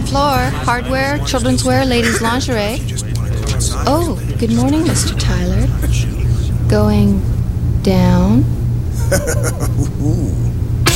floor. Hardware, children's wear, ladies' lingerie. Oh, good morning, Mr. Tyler. Going down? Ooh.